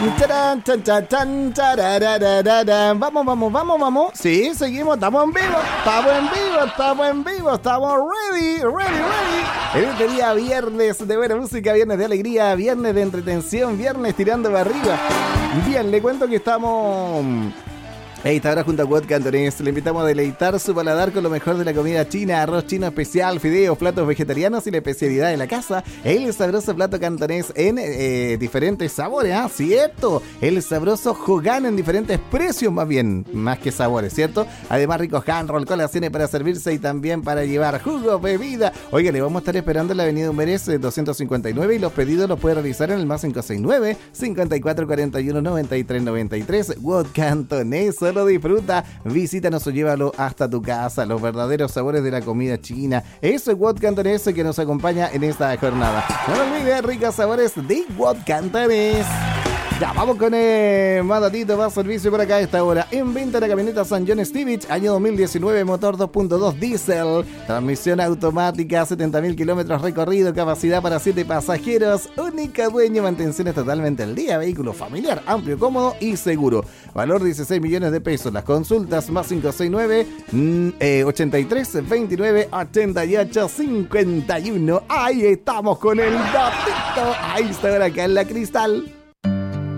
Charán, chan, chan, chan, chararararara. Vamos. Sí, seguimos, estamos en vivo, estamos ready. En este día viernes de buena música, viernes de alegría, viernes de entretención, viernes tirando para arriba. Bien, le cuento que estamos... Está ahora junto a Wod Cantonés. Le invitamos a deleitar su paladar con lo mejor de la comida china, arroz chino especial, fideos, platos vegetarianos y la especialidad de la casa, el sabroso plato cantonés en diferentes sabores, ¿ah? ¿Cierto? El sabroso Hogan en diferentes precios, más que sabores, ¿cierto? Además, ricos hand roll, colaciones para servirse y también para llevar jugo, bebida. Oiga, le vamos a estar esperando en la avenida Humberes 259 y los pedidos los puede realizar en el más 569 5441 9393. Wod Cantonés. Lo disfruta, visítanos o llévalo hasta tu casa, los verdaderos sabores de la comida china. Eso es Wod Cantonés que nos acompaña en esta jornada. No olvides, ricos sabores de Wod Cantonés. Ya, vamos con más datito, más servicio por acá a esta hora. En venta la camioneta San John Stevich, año 2019, motor 2.2 diésel, transmisión automática, 70.000 kilómetros recorrido, capacidad para 7 pasajeros, única dueño, mantenciones totalmente al día, vehículo familiar, amplio, cómodo y seguro. Valor 16 millones de pesos. Las consultas más 569 83 29 88 51. Ahí estamos con el datito. Ahí está ahora acá en la Cristal.